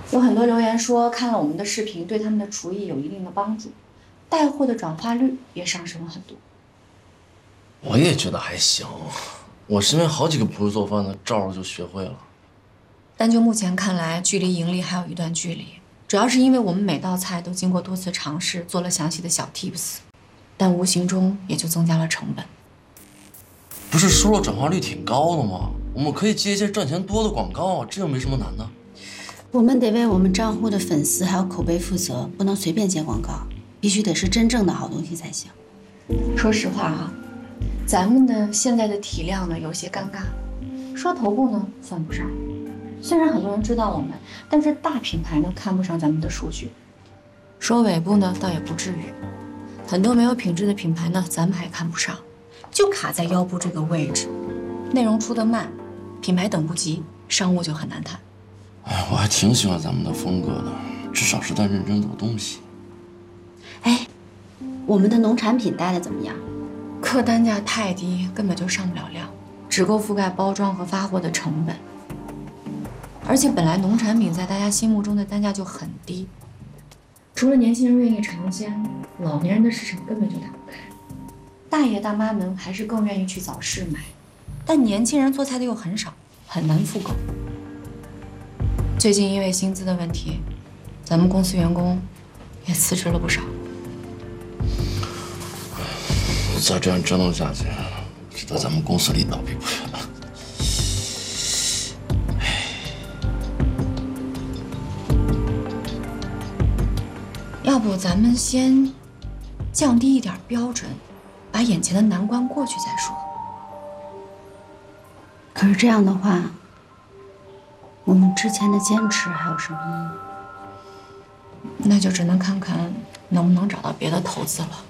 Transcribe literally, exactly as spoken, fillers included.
有很多留言说看了我们的视频，对他们的厨艺有一定的帮助，带货的转化率也上升了很多。 我也觉得还行，我身边好几个不会做饭的，照着就学会了。 但就目前看来，距离盈利还有一段距离，主要是因为我们每道菜都经过多次尝试，做了详细的小 tips， 但无形中也就增加了成本。 不是说了转化率挺高的吗？我们可以接一些赚钱多的广告，这又没什么难的。 我们得为我们账户的粉丝还有口碑负责，不能随便接广告，必须得是真正的好东西才行。 说实话啊，咱们的现在的体量呢有些尴尬，说头部呢算不上。虽然很多人知道我们，但是大品牌呢看不上咱们的数据。说尾部呢倒也不至于，很多没有品质的品牌呢咱们还看不上，就卡在腰部这个位置，内容出得慢，品牌等不及，商务就很难谈。 哎，我还挺喜欢咱们的风格的，至少是在认真做东西。 哎，我们的农产品带的怎么样？ 客单价太低，根本就上不了量，只够覆盖包装和发货的成本。而且本来农产品在大家心目中的单价就很低，除了年轻人愿意尝鲜，老年人的市场根本就打不开。大爷大妈们还是更愿意去早市买，但年轻人做菜的又很少，很难复购。最近因为薪资的问题，咱们公司员工也辞职了不少。 再这样折腾下去，只得咱们公司离倒闭不远了。 要不咱们先降低一点标准，把眼前的难关过去再说。 可是这样的话，我们之前的坚持还有什么意义？ 那就只能看看能不能找到别的投资了。